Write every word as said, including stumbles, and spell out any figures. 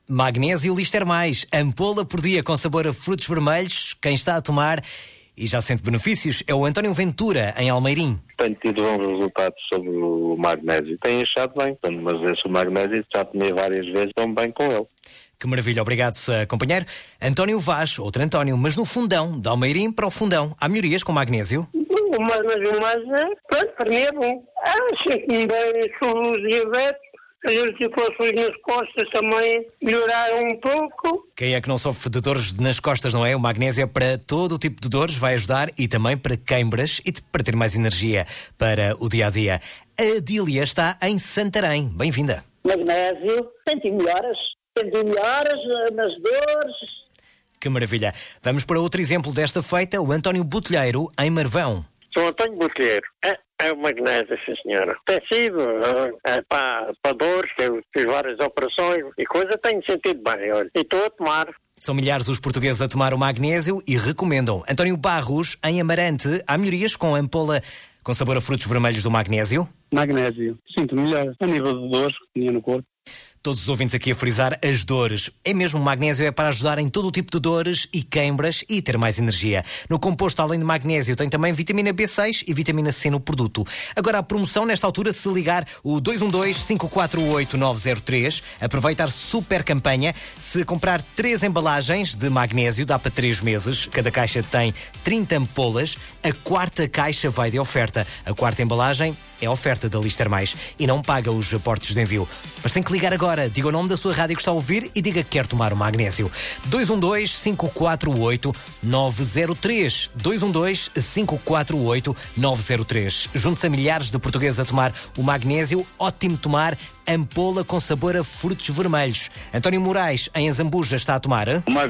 Magnésio Lister Mais, ampola por dia com sabor a frutos vermelhos. Quem está a tomar e já sente benefícios é o António Ventura, em Almeirim. Tenho tido bons resultados sobre o magnésio. Tenho achado bem, mas esse magnésio já tomei várias vezes, estou bem com ele. Que maravilha, obrigado, companheiro. António Vaz, outro António, mas no fundão, de Almeirim para o fundão. Há melhorias com magnésio? O magnésio mais é, pronto, para mim é bom. Ah, sinto-me bem, sou diabético. As articulações nas costas também melhoraram um pouco. Quem é que não sofre de dores nas costas, não é? O magnésio é para todo o tipo de dores, vai ajudar e também para queimbras e para ter mais energia para o dia-a-dia. A Adília está em Santarém. Bem-vinda. Magnésio, senti melhoras. Senti melhoras nas dores. Que maravilha. Vamos para outro exemplo desta feita, o António Botelheiro, em Marvão. Sou António Botelheiro. É, é o magnésio, sim senhora. Tem sido é, para, para dores, que eu fiz várias operações e coisa, tenho sentido bem, olha. E estou a tomar. São milhares os portugueses a tomar o magnésio e recomendam. António Barros, em Amarante, há melhorias com a ampola com sabor a frutos vermelhos do magnésio? Magnésio. Sinto melhor a nível de dores que tinha no corpo. Todos os ouvintes aqui a frisar as dores. É mesmo, o magnésio é para ajudar em todo o tipo de dores e queimbras e ter mais energia. No composto, além de magnésio, tem também vitamina B seis e vitamina C no produto. Agora, a promoção nesta altura, se ligar o dois um dois, cinco quatro oito, nove zero três, aproveitar super campanha. Se comprar três embalagens de magnésio, dá para três meses. Cada caixa tem trinta ampolas. A quarta caixa vai de oferta. A quarta embalagem é a oferta da Lister Mais e não paga os aportes de envio. Mas tem que ligar agora. Diga o nome da sua rádio que está a ouvir e diga que quer tomar o magnésio. dois um dois, cinco quatro oito, nove zero três. dois um dois, cinco quatro oito, nove zero três. Junte-se a milhares de portugueses a tomar o magnésio. Ótimo tomar ampola com sabor a frutos vermelhos. António Moraes, em Azambuja, está a tomar? O magnésio